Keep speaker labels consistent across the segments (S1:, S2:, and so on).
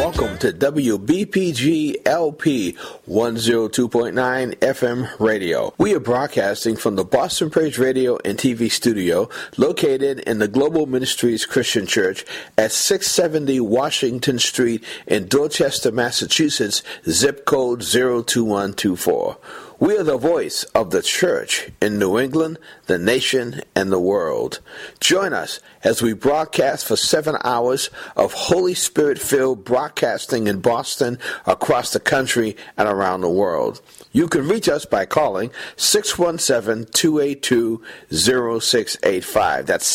S1: Welcome to WBPG LP 102.9 FM radio. We are broadcasting from the Boston Praise Radio and TV studio located in the Global Ministries Christian Church at 670 Washington Street in Dorchester, Massachusetts, zip code 02124. We are the voice of the church in New England, the nation, and the world. Join us as we broadcast for 7 hours of Holy Spirit-filled broadcasting in Boston, across the country, and around the world. You can reach us by calling 617-282-0685. That's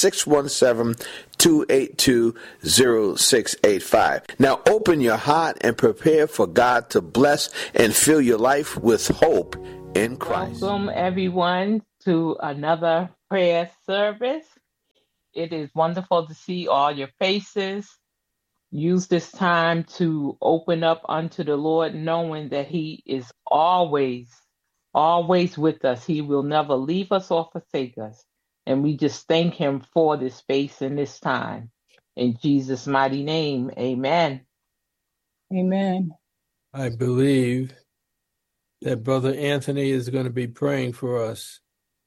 S1: 617-282-0685. Now open your heart and prepare for God to bless and fill your life with hope in Christ.
S2: Welcome everyone to another prayer service. It is wonderful to see all your faces. Use this time to open up unto the Lord, knowing that He is always with us. He will never leave us or forsake us. And we just thank Him for this space and this time. In Jesus' mighty name, amen.
S3: Amen.
S4: I believe that Brother Anthony is going to be praying for us.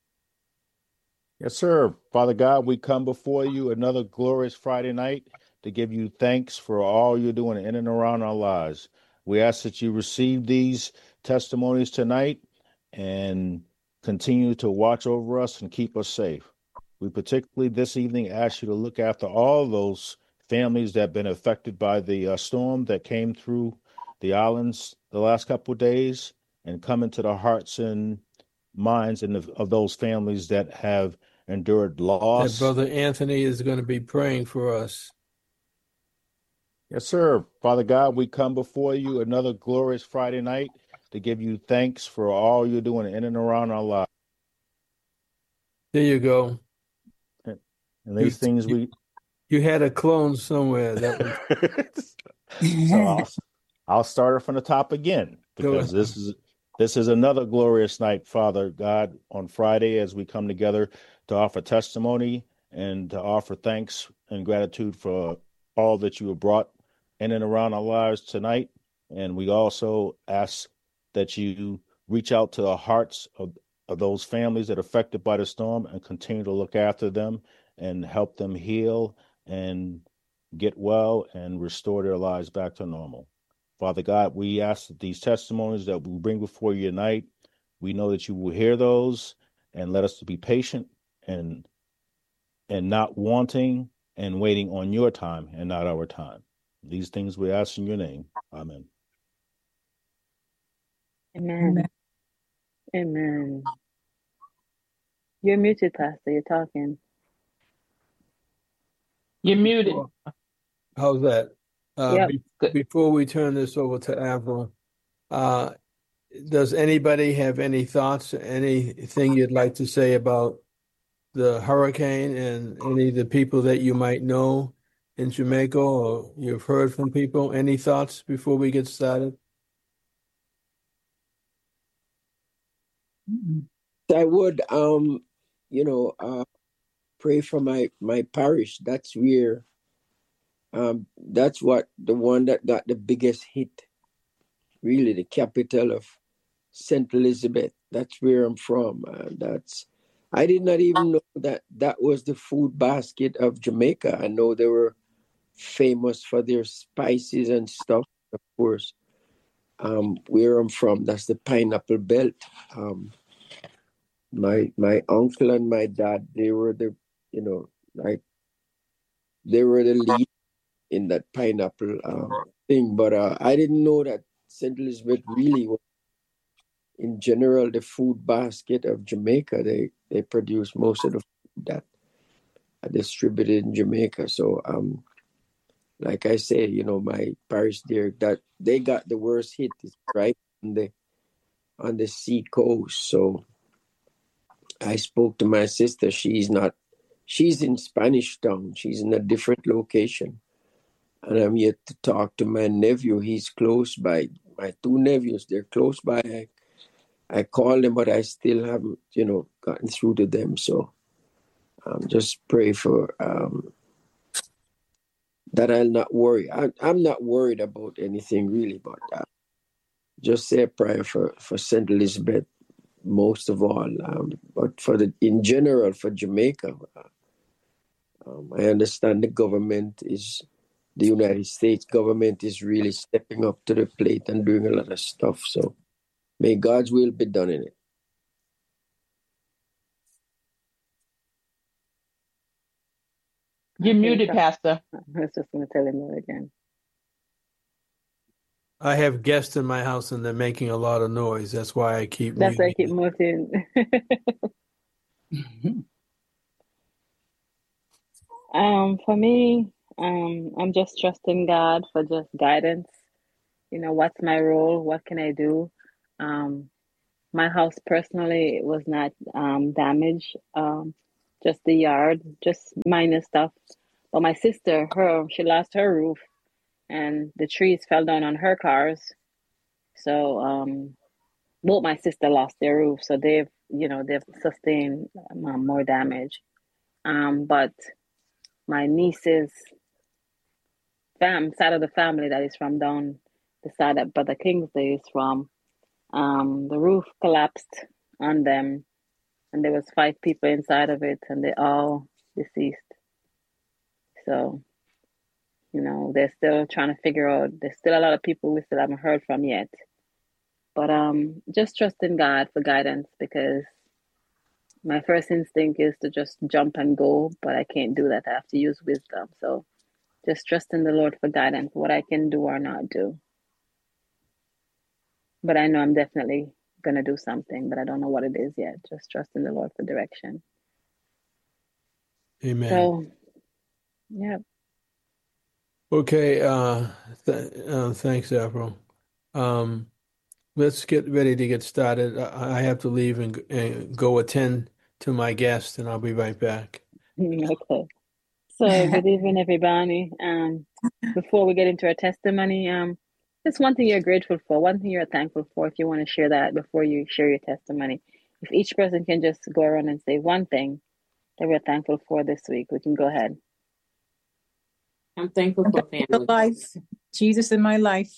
S5: Yes, sir. Father God, we come before you another glorious Friday night to give you thanks for all you're doing in and around our lives. We ask that you receive these testimonies tonight and continue to watch over us and keep us safe. We particularly this evening ask you to look after all those families that have been affected by the storm that came through the islands the last couple of days, and come into the hearts and minds of those families that have endured loss.
S4: That Brother Anthony is going to be praying for us.
S5: Yes, sir. Father God, we come before you another glorious Friday night to give you thanks for all you're doing in and around our lives.
S4: There you go.
S5: And these things
S4: you had a clone somewhere. That was...
S5: So I'll start it from the top again, because this is another glorious night, Father God, on Friday as we come together to offer testimony and to offer thanks and gratitude for all that you have brought in and around our lives tonight. And we also ask that you reach out to the hearts of those families that are affected by the storm and continue to look after them and help them heal and get well and restore their lives back to normal. Father God, we ask that these testimonies that we bring before you tonight, we know that you will hear those and let us to be patient and not wanting and waiting on your time and not our time. These things we ask in your name. Amen.
S3: Amen. Amen. You're muted, Pastor. You're talking.
S2: You're muted.
S4: How's that?
S3: Yep.
S4: Before we turn this over to Avril, does anybody have any thoughts, anything you'd like to say about the hurricane and any of the people that you might know in Jamaica or you've heard from people? Any thoughts before we get started?
S6: I would, pray for my parish. That's where, that's the one that got the biggest hit. Really, the capital of St. Elizabeth. That's where I'm from. I did not even know that was the food basket of Jamaica. I know they were famous for their spices and stuff, of course. Where I'm from, that's the Pineapple Belt. My uncle and my dad, they were the lead in that pineapple thing. But I didn't know that St. Elizabeth really was, in general, the food basket of Jamaica. They produce most of the food that are distributed in Jamaica. So, like I say, my parish there, that they got the worst hit, right on the sea coast. So I spoke to my sister. She's in Spanish Town. She's in a different location. And I'm yet to talk to my nephew. He's close by. My two nephews, they're close by. I called them, but I still haven't, gotten through to them. So just pray for that I'll not worry. I'm not worried about anything really, but just say a prayer for St. Elizabeth most of all. But in general for Jamaica, I understand the United States government is really stepping up to the plate and doing a lot of stuff. So may God's will be done in it.
S2: You're muted, Pastor.
S3: I was just going to tell him that again.
S4: I have guests in my house and they're making a lot of noise. That's why I keep
S3: That's why I keep
S4: muting.
S3: muting. For me, I'm just trusting God for just guidance. What's my role? What can I do? My house personally was not damaged, just the yard, just minor stuff. But my sister, she lost her roof, and the trees fell down on her cars. So both my sister lost their roof, so they've sustained more damage. But my niece's side of the family that is from down the side that Brother Kingsley is from, the roof collapsed on them, and there was 5 people inside of it, and they all deceased. So, they're still trying to figure out. There's still a lot of people we still haven't heard from yet. But just trusting God for guidance, because my first instinct is to just jump and go, but I can't do that. I have to use wisdom. So just trusting the Lord for guidance, what I can do or not do. But I know I'm definitely going to do something, but I don't know what it is yet. Just trusting the Lord for direction.
S4: Amen.
S3: So, yeah.
S4: Okay. Thanks, April. Let's get ready to get started. I have to leave and go attend to my guest, and I'll be right back.
S3: Okay. So good evening, everybody. Before we get into our testimony, just one thing you're grateful for, one thing you're thankful for, if you want to share that before you share your testimony. If each person can just go around and say one thing that we're thankful for this week, we can go ahead.
S7: I'm thankful for family. Life. Jesus in my life.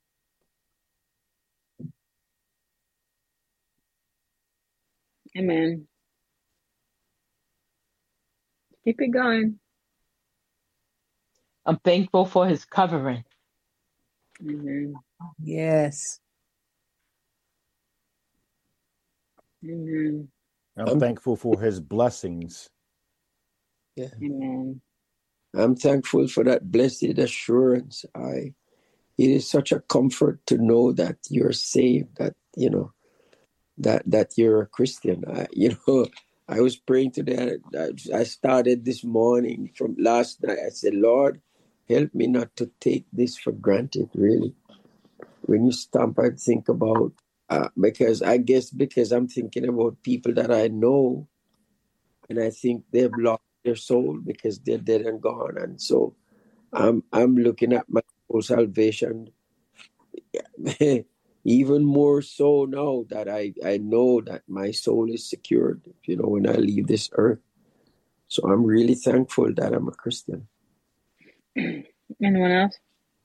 S3: Amen. Keep it going.
S2: I'm thankful for his covering.
S3: Mm-hmm.
S7: Yes.
S3: Mm-hmm.
S5: I'm thankful for his blessings.
S6: Yeah.
S3: Amen.
S6: I'm thankful for that blessed assurance. It is such a comfort to know that you're saved, that that you're a Christian. I was praying today. I started this morning from last night. I said, Lord, help me not to take this for granted, really. When you stop and think about, because I'm thinking about people that I know, and I think they've lost their soul because they're dead and gone. And so I'm looking at my soul salvation even more so now that I know that my soul is secured, when I leave this earth. So I'm really thankful that I'm a Christian.
S3: Anyone else?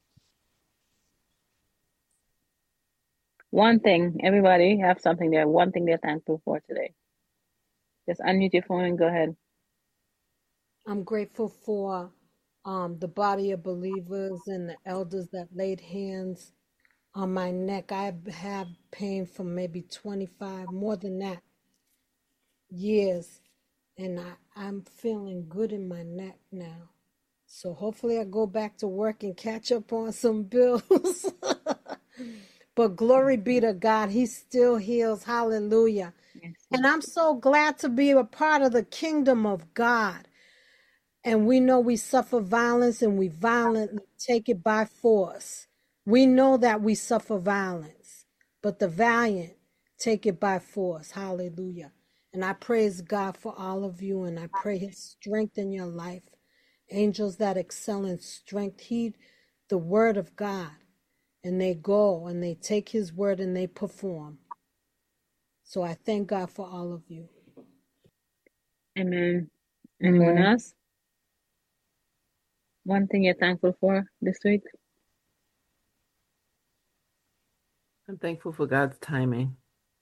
S3: One thing, everybody have something there, one thing they're thankful for today. Just unmute your phone and go ahead.
S8: I'm grateful for the body of believers and the elders that laid hands on my neck. I have pain for maybe 25, more than that, years. And I'm feeling good in my neck now. So hopefully I go back to work and catch up on some bills. But glory be to God. He still heals. Hallelujah.
S3: Yes.
S8: And I'm so glad to be a part of the kingdom of God. And we know we suffer violence and we violently take it by force. We know that we suffer violence, but the valiant take it by force. Hallelujah. And I praise God for all of you, and I pray his strength in your life. Angels that excel in strength heed the word of God, and they go and they take his word and they perform. So I thank God for all of you.
S3: Amen. Anyone else? One thing you're thankful for this week?
S9: I'm thankful for God's timing.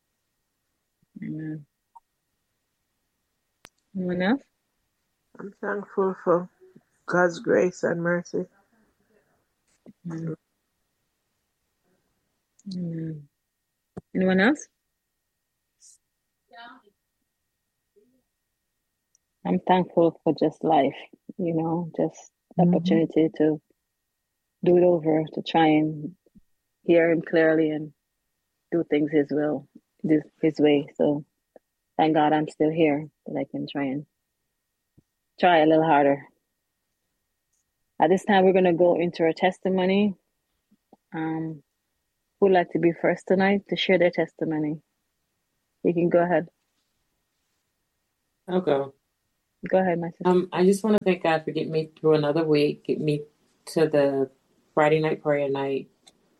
S3: Amen. Anyone else?
S10: I'm thankful for God's grace and mercy.
S3: Amen. Amen. Anyone else? I'm thankful for just life, just opportunity to do it over, to try and hear him clearly and do things his will, his way. So thank God I'm still here, that I can try a little harder. At this time, we're going to go into our testimony. Who would like to be first tonight to share their testimony? You can go ahead.
S7: I'll go.
S3: Go ahead, my sister.
S7: I just want to thank God for getting me through another week, get me to the Friday night prayer night.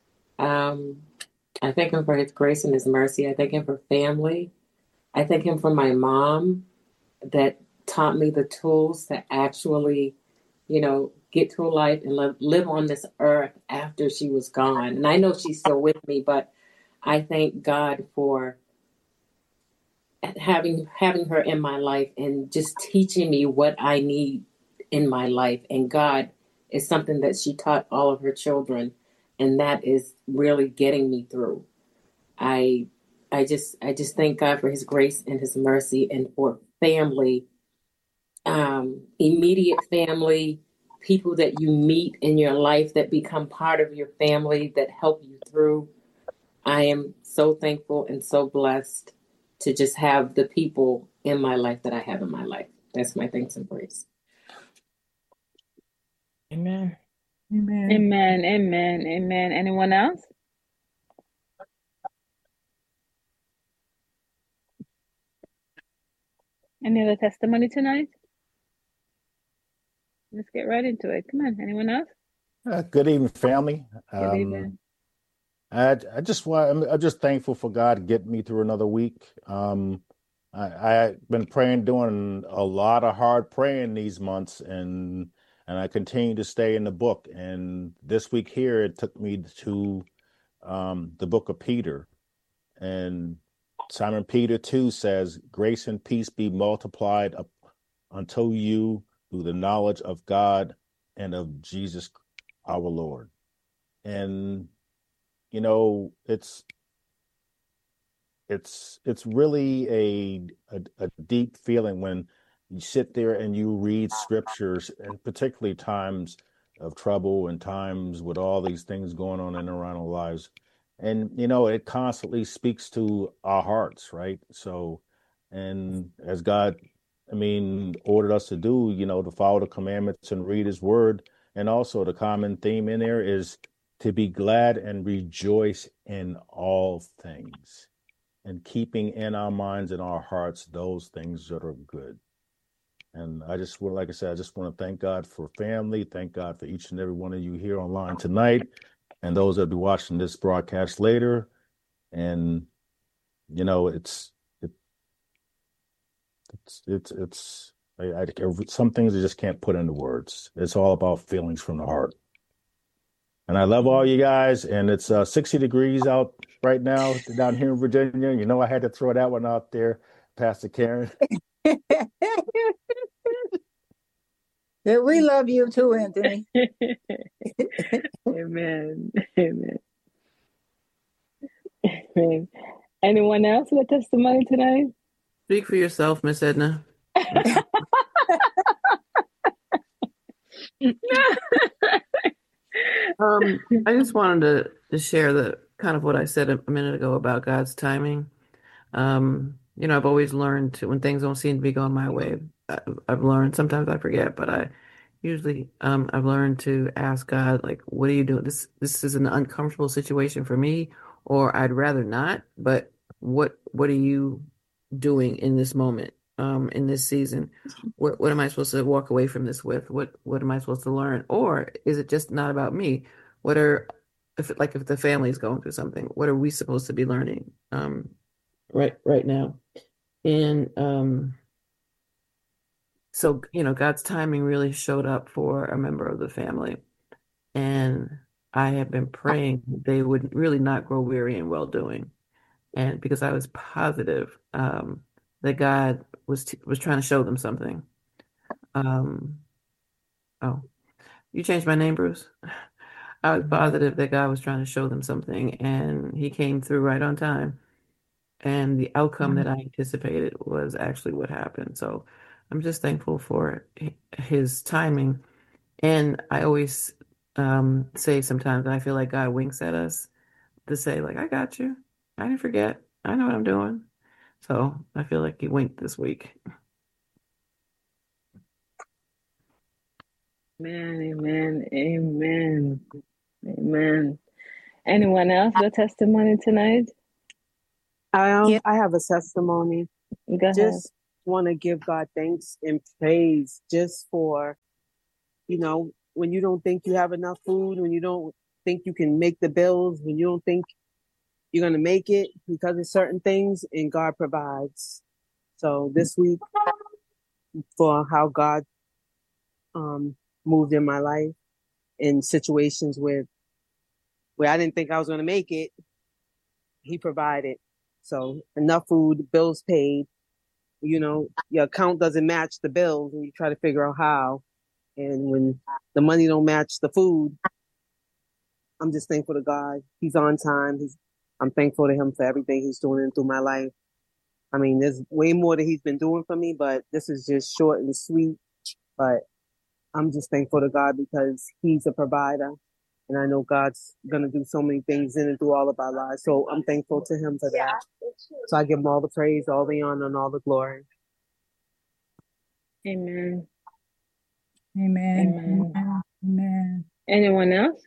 S7: I thank him for his grace and his mercy. I thank him for family. I thank him for my mom that taught me the tools to actually, get through life and live on this earth after she was gone. And I know she's still with me, but I thank God for having her in my life and just teaching me what I need in my life. And God is something that she taught all of her children, and that is really getting me through. I just thank God for his grace and his mercy, and for family, immediate family, people that you meet in your life that become part of your family, that help you through. I am so thankful and so blessed to just have the people in my life that I have in my life. That's my thanks and praise.
S2: Amen.
S3: Amen. Amen. Amen. Amen. Anyone else? Any other testimony tonight? Let's get right into it. Come on. Anyone else?
S5: Good evening, family.
S3: Good evening.
S5: I'm just thankful for God getting me through another week. I've been doing a lot of hard praying these months, and I continue to stay in the book. And this week here, it took me to the book of Peter, and Simon Peter 2 says, "Grace and peace be multiplied unto you through the knowledge of God and of Jesus our Lord." And it's really a deep feeling when you sit there and you read scriptures, and particularly times of trouble and times with all these things going on in and around our lives. And it constantly speaks to our hearts, right? So, and as God, ordered us to do, to follow the commandments and read his word. And also the common theme in there is to be glad and rejoice in all things, and keeping in our minds and our hearts those things that are good. And I just want to thank God for family. Thank God for each and every one of you here online tonight, and those that will be watching this broadcast later. And some things I just can't put into words. It's all about feelings from the heart. And I love all you guys. And it's 60 degrees out right now down here in Virginia. I had to throw that one out there, Pastor Karen.
S11: Yeah, we love you too, Anthony.
S3: Amen. Amen. Amen. Anyone else with a testimony tonight?
S9: Speak for yourself, Miss Edna. I just wanted to share the kind of what I said a minute ago about God's timing. I've always learned to, when things don't seem to be going my way, I've learned, sometimes I forget, but I usually, I've learned to ask God, like, what are you doing? This is an uncomfortable situation for me, or I'd rather not, but what are you doing in this moment, in this season? What am I supposed to walk away from this with? What am I supposed to learn? Or is it just not about me? If the family is going through something, what are we supposed to be learning right now? And So, God's timing really showed up for a member of the family. And I have been praying they would really not grow weary in well doing. And because I was positive that God was trying to show them something. Oh, you changed my name, Bruce? I was positive that God was trying to show them something, and he came through right on time. And the outcome that I anticipated was actually what happened. So I'm just thankful for his timing. And I always say sometimes I feel like God winks at us to say, like, I got you. I didn't forget. I know what I'm doing. So I feel like he winked this week.
S3: Amen, amen, amen. Anyone else with testimony tonight?
S10: I have a testimony.
S3: Go ahead.
S10: Just want to give God thanks and praise just for, when you don't think you have enough food, when you don't think you can make the bills, when you don't think you're going to make it because of certain things, and God provides. So this week, for how God moved in my life in situations where I didn't think I was going to make it, he provided. So enough food, bills paid, your account doesn't match the bills and you try to figure out how. And when the money don't match the food, I'm just thankful to God. He's on time. I'm thankful to him for everything he's doing in through my life. I mean, there's way more that he's been doing for me, but this is just short and sweet. But I'm just thankful to God because he's a provider. And I know God's going to do so many things in and through all of our lives. So I'm thankful to him for that. So I give him all the praise, all the honor, and all the glory.
S3: Amen.
S11: Amen.
S3: Amen.
S11: Amen.
S3: Anyone else?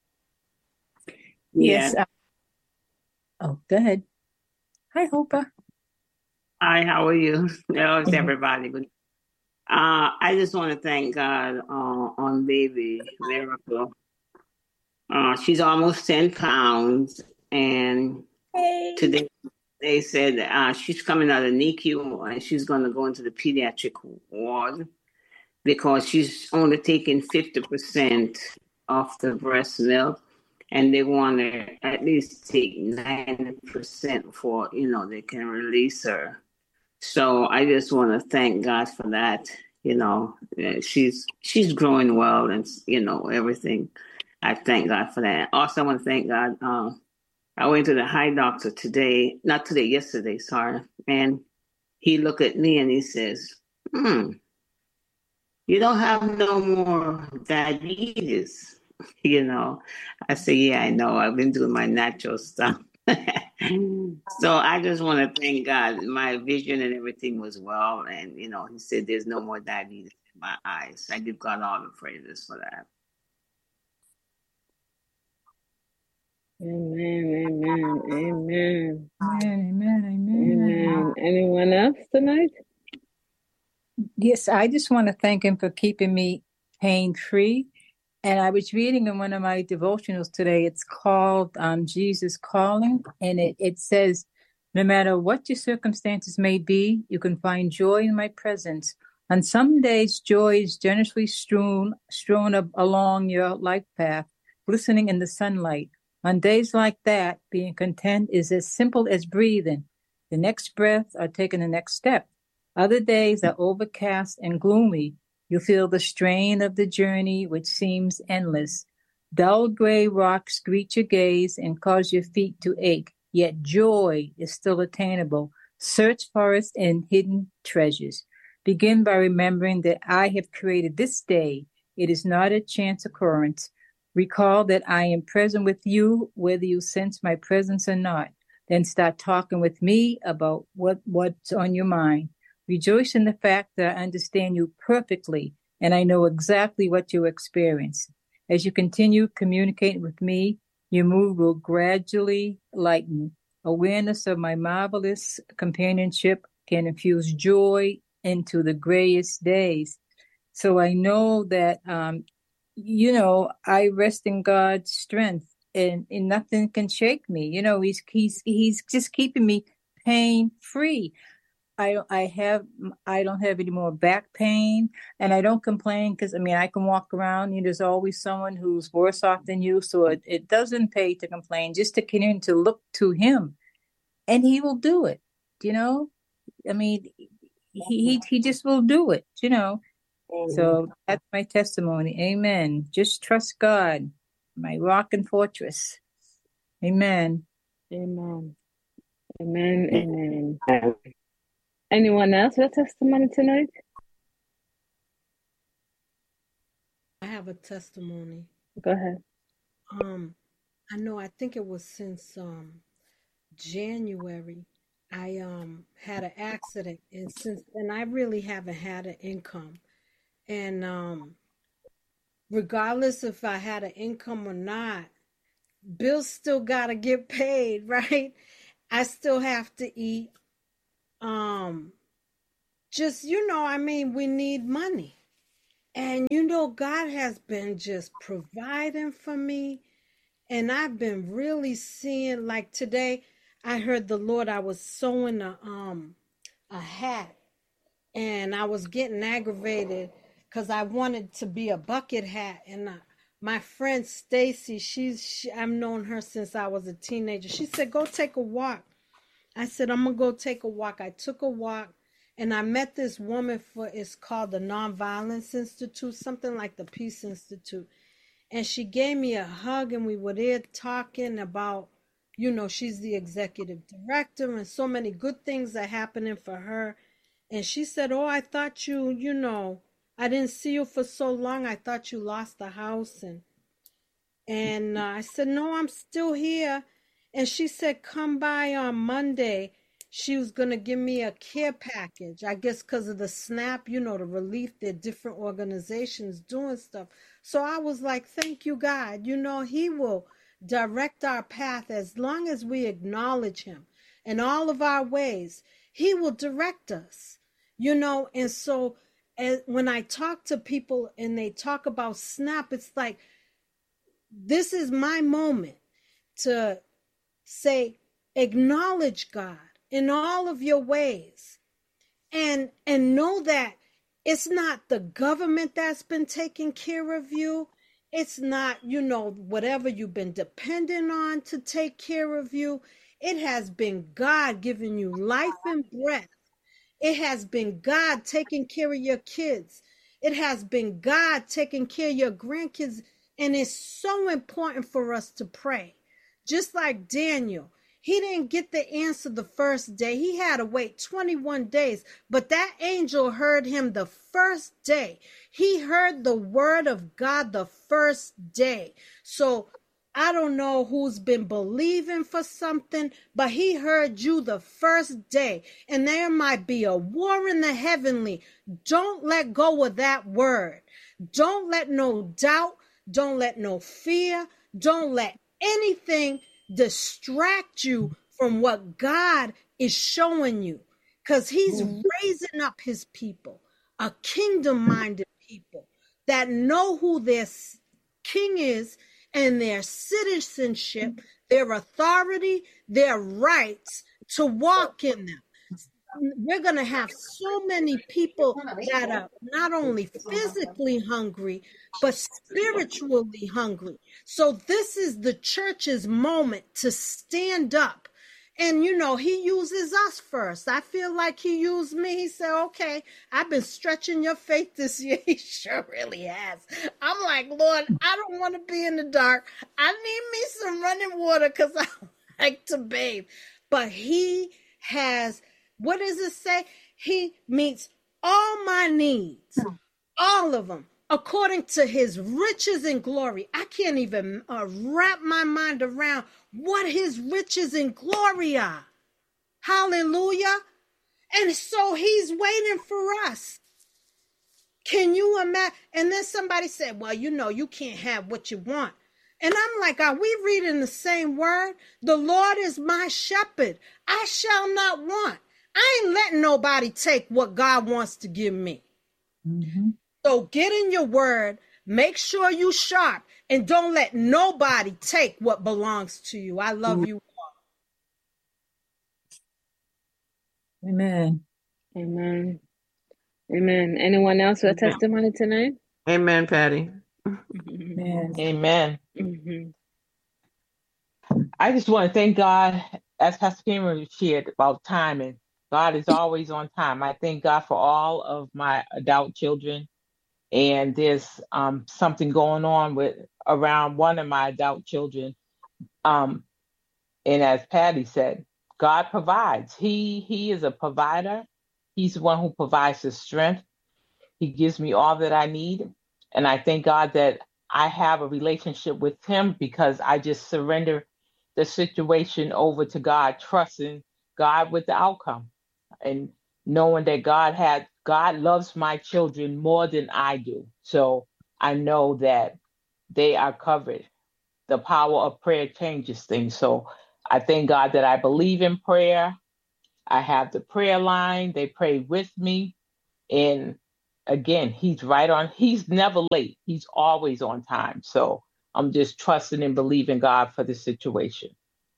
S11: Yes. Oh, go ahead. Hi, Hopa.
S12: Hi, how are you? How's everybody? I just want to thank God on baby Miracle. She's almost 10 pounds, and today they said she's coming out of NICU and she's going to go into the pediatric ward because she's only taking 50% of the breast milk, and they want to at least take 90% for, they can release her. So I just want to thank God for that. She's growing well, and everything. I thank God for that. Also, I want to thank God. I went to the eye doctor yesterday, sorry, and he looked at me and he says, "You don't have no more diabetes." I say, "Yeah, I know. I've been doing my natural stuff." So I just want to thank God. My vision and everything was well. And, he said there's no more diabetes in my eyes. I give God all the praises for that.
S3: Amen, amen, amen.
S11: Amen.
S3: Amen. Anyone else tonight?
S11: Yes, I just want to thank him for keeping me pain-free. And I was reading in one of my devotionals today. It's called Jesus Calling. And it says, no matter what your circumstances may be, you can find joy in my presence. On some days, joy is generously strewn along your life path, glistening in the sunlight. On days like that, being content is as simple as breathing the next breath or taking the next step. Other days are overcast and gloomy. You feel the strain of the journey, which seems endless. Dull gray rocks greet your gaze and cause your feet to ache, yet joy is still attainable. Search for it in hidden treasures. Begin by remembering that I have created this day. It is not a chance occurrence. Recall that I am present with you, whether you sense my presence or not. Then start talking with me about what's on your mind. Rejoice in the fact that I understand you perfectly, and I know exactly what you experience. As you continue communicating with me, your mood will gradually lighten. Awareness of my marvelous companionship can infuse joy into the grayest days. So I know that, I rest in God's strength, and nothing can shake me. He's just keeping me pain-free. I don't have any more back pain, and I don't complain because I can walk around. There's always someone who's worse off than you, so it doesn't pay to complain. Just to continue to look to Him, and He will do it. He just will do it. So that's my testimony. Amen. Just trust God, my rock and fortress. Amen.
S3: Amen. Amen. Amen. Anyone else with a testimony tonight?
S8: I have a testimony.
S3: Go ahead.
S8: I think it was since January. I had an accident, and since then I really haven't had an income. And regardless if I had an income or not, bills still gotta get paid, right? I still have to eat. We need money. And God has been just providing for me. And I've been really seeing, like today, I heard the Lord. I was sewing a hat, and I was getting aggravated because I wanted to be a bucket hat. And my friend Stacy, I've known her since I was a teenager. She said, "Go take a walk." I said, "I'm gonna go take a walk." I took a walk, and I met this woman it's called the Nonviolence Institute, something like the Peace Institute. And she gave me a hug, and we were there talking about, she's the executive director, and so many good things are happening for her. And she said, "Oh, I thought I didn't see you for so long. I thought you lost the house." And I said, "No, I'm still here." And she said, "Come by on Monday." She was going to give me a care package, I guess because of the SNAP, the relief, there are different organizations doing stuff. So I was like, thank you, God. He will direct our path as long as we acknowledge Him in all of our ways. He will direct us, And so when I talk to people and they talk about SNAP, it's like, this is my moment to say, acknowledge God in all of your ways, and know that it's not the government that's been taking care of you. It's not, whatever you've been dependent on to take care of you. It has been God giving you life and breath. It has been God taking care of your kids. It has been God taking care of your grandkids. And it's so important for us to pray. Just like Daniel. He didn't get the answer the first day. He had to wait 21 days. But that angel heard him the first day. He heard the word of God the first day. So I don't know who's been believing for something, but he heard you the first day. And there might be a war in the heavenly. Don't let go of that word. Don't let no doubt, don't let no fear, don't let anything distract you from what God is showing you, because He's raising up His people, a kingdom-minded people that know who their king is and their citizenship, their authority, their rights to walk in them. We're going to have so many people that are not only physically hungry, but spiritually hungry. So this is the church's moment to stand up. And, He uses us first. I feel like He used me. He said, okay, I've been stretching your faith this year. He sure really has. I'm like, Lord, I don't want to be in the dark. I need me some running water because I like to bathe. But He has... What does it say? He meets all my needs, all of them, according to His riches and glory. I can't even wrap my mind around what His riches and glory are. Hallelujah. And so He's waiting for us. Can you imagine? And then somebody said, well, you can't have what you want. And I'm like, are we reading the same word? The Lord is my shepherd. I shall not want. I ain't letting nobody take what God wants to give me. Mm-hmm. So get in your word, make sure you sharp, and don't let nobody take what belongs to you. I love you all.
S11: Amen.
S3: Amen. Amen. Anyone else with a testimony tonight?
S9: Amen, Patty.
S11: Man.
S2: Amen.
S3: Mm-hmm.
S2: I just want to thank God, as Pastor Cameron shared about timing. God is always on time. I thank God for all of my adult children. And there's something going on with around one of my adult children. And as Patty said, God provides. He is a provider. He's the one who provides the strength. He gives me all that I need. And I thank God that I have a relationship with him because I just surrender the situation over to God, trusting God with the outcome and knowing that God loves my children more than I do. So I know that they are covered. The power of prayer changes things. So I thank God that I believe in prayer. I have the prayer line. They pray with me. And again, he's never late. He's always on time. So I'm just trusting and believing God for the situation.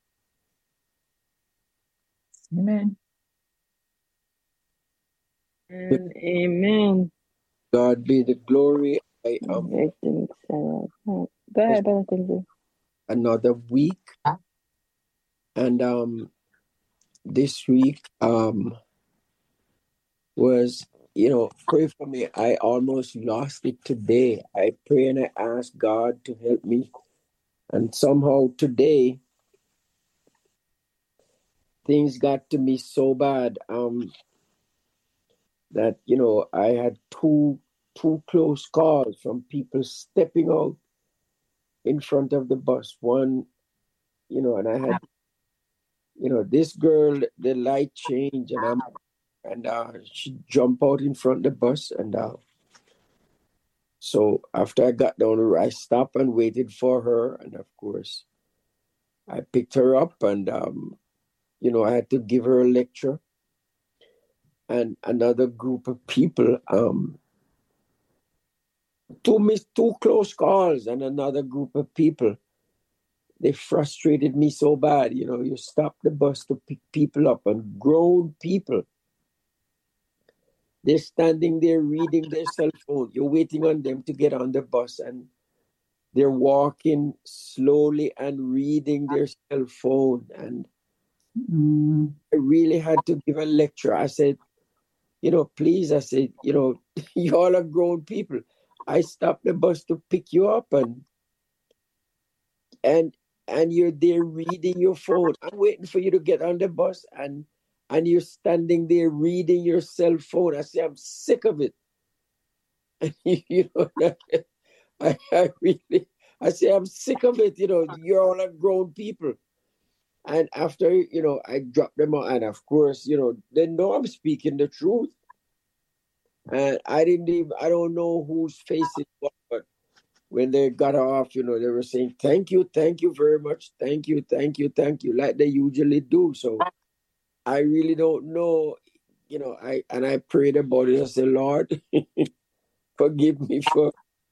S11: Amen.
S3: And amen.
S6: God be the glory.
S3: Everything's Go ahead, Brother Kingsley.
S6: Another week. And this week was, pray for me. I almost lost it today. I pray and I ask God to help me. And somehow today, things got to me so bad that, I had two close calls from people stepping out in front of the bus. One, and I had, this girl, the light changed and she jumped out in front of the bus. And so after I got down, I stopped and waited for her. And of course, I picked her up and, I had to give her a lecture. And another group of people, two close calls and another group of people, they frustrated me so bad. You stop the bus to pick people up, and grown people, they're standing there reading their cell phone. You're waiting on them to get on the bus, and they're walking slowly and reading their cell phone. And I really had to give a lecture. I said, please, I said, you all are grown people. I stopped the bus to pick you up, and you're there reading your phone. I'm waiting for you to get on the bus, and you're standing there reading your cell phone. I say, I'm sick of it. I say, I'm sick of it. You're all a grown people. And after, I dropped them out, and of course, they know I'm speaking the truth. And I don't know whose face it was, but when they got off, they were saying, thank you very much. Thank you, like they usually do. So I really don't know, I prayed about it. I said, Lord, forgive me for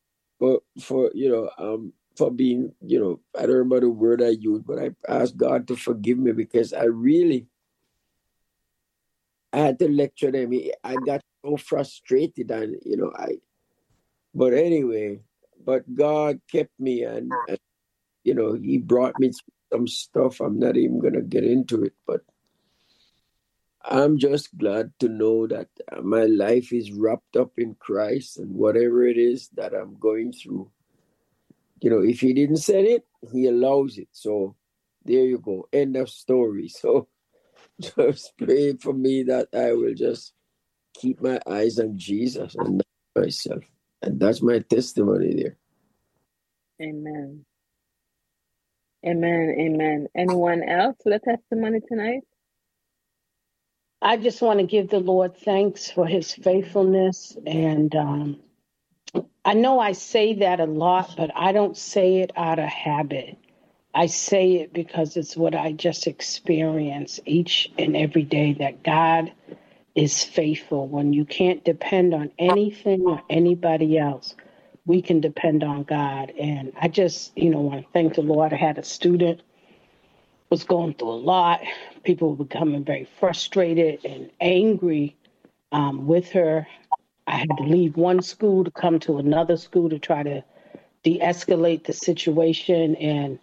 S6: being, I don't remember the word I used, but I asked God to forgive me because I had to lecture them. I got so frustrated, and but anyway, but God kept me, and he brought me some stuff. I'm not even gonna get into it, but I'm just glad to know that my life is wrapped up in Christ, and whatever it is that I'm going through, if he didn't set it, he allows it. So there you go. End of story. So just pray for me that I will just keep my eyes on Jesus and not myself. And that's my testimony there.
S3: Amen. Amen. Anyone else with a testimony tonight?
S13: I just want to give the Lord thanks for his faithfulness. And I know I say that a lot, but I don't say it out of habit. I say it because it's what I just experience each and every day, that God is faithful. When you can't depend on anything or anybody else, we can depend on God. And I just, want to thank the Lord. I had a student was going through a lot. People were becoming very frustrated and angry with her. I had to leave one school to come to another school to try to de-escalate the situation. And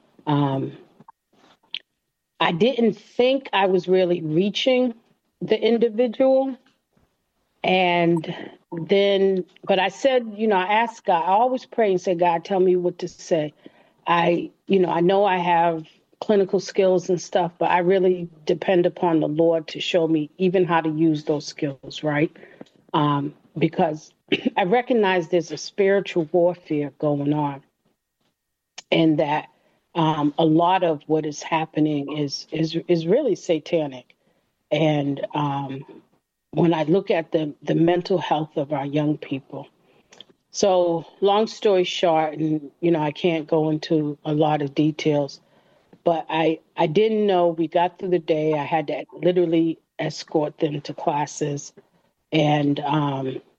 S13: I didn't think I was really reaching the individual. And then, but I said, I asked God, I always pray and say, God, tell me what to say. I know I have clinical skills and stuff, but I really depend upon the Lord to show me even how to use those skills, right? Because I recognize there's a spiritual warfare going on, and that a lot of what is happening is really satanic. And when I look at the mental health of our young people. So long story short, and, I can't go into a lot of details, but I didn't know. We got through the day. I had to literally escort them to classes. And